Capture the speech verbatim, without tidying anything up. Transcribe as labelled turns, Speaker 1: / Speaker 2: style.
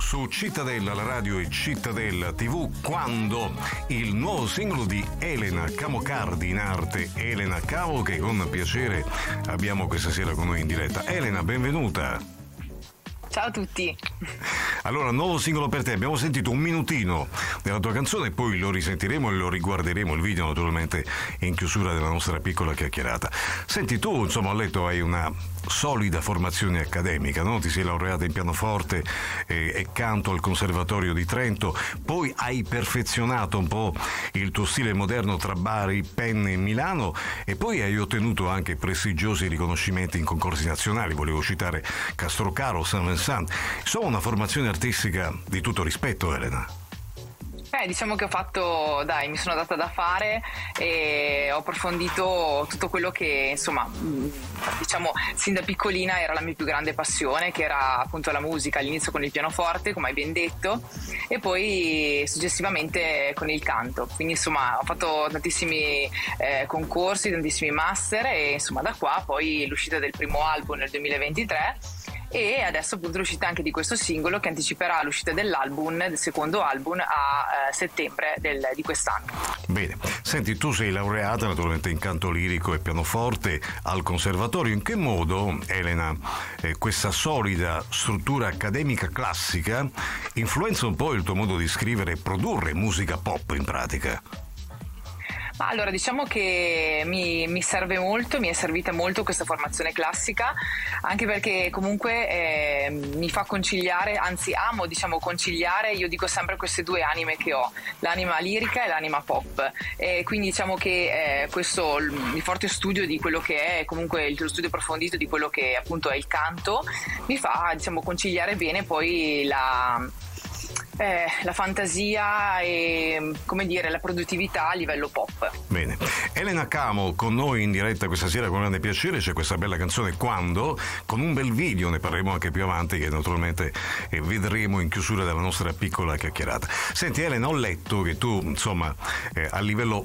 Speaker 1: su Cittadella, la radio e Cittadella tivù, quando il nuovo singolo di Elena Camocardi, in arte Elena Cavo, che con piacere abbiamo questa sera con noi in diretta. Elena, benvenuta.
Speaker 2: Ciao a tutti.
Speaker 1: Allora, nuovo singolo per te. Abbiamo sentito un minutino della tua canzone, poi lo risentiremo e lo riguarderemo, il video naturalmente in chiusura della nostra piccola chiacchierata. Senti, tu insomma ho letto hai una solida formazione accademica, no? Ti sei laureata in pianoforte e, e canto al Conservatorio di Trento, poi hai perfezionato un po' il tuo stile moderno tra Bari, Penne e Milano, e poi hai ottenuto anche prestigiosi riconoscimenti in concorsi nazionali. Volevo citare Castrocaro, San Vincent. Insomma, una formazione artistica di tutto rispetto, Elena.
Speaker 2: Eh, diciamo che ho fatto, dai, mi sono data da fare e ho approfondito tutto quello che, insomma, diciamo, sin da piccolina era la mia più grande passione, che era appunto la musica, all'inizio con il pianoforte, come hai ben detto, e poi successivamente con il canto. Quindi, insomma, ho fatto tantissimi eh, concorsi, tantissimi master e, insomma, da qua poi l'uscita del primo album nel duemilaventitré e adesso appunto l'uscita anche di questo singolo che anticiperà l'uscita dell'album, del secondo album, a eh, settembre del, di quest'anno.
Speaker 1: Bene, senti, tu sei laureata naturalmente in canto lirico e pianoforte al Conservatorio. In che modo, Elena, eh, questa solida struttura accademica classica influenza un po' il tuo modo di scrivere e produrre musica pop in pratica?
Speaker 2: Ma allora, diciamo che mi, mi serve molto, mi è servita molto questa formazione classica, anche perché comunque eh, mi fa conciliare, anzi amo diciamo conciliare, io dico sempre, queste due anime che ho, l'anima lirica e l'anima pop, e quindi diciamo che eh, questo, il forte studio di quello che è, comunque il studio approfondito di quello che appunto è il canto, mi fa diciamo conciliare bene poi la... Eh, la fantasia e, come dire, la produttività a livello pop.
Speaker 1: Bene, Elena Camo con noi in diretta questa sera con grande piacere. C'è questa bella canzone Quando, con un bel video, ne parleremo anche più avanti, che naturalmente eh, vedremo in chiusura della nostra piccola chiacchierata. Senti Elena, ho letto che tu insomma eh, a livello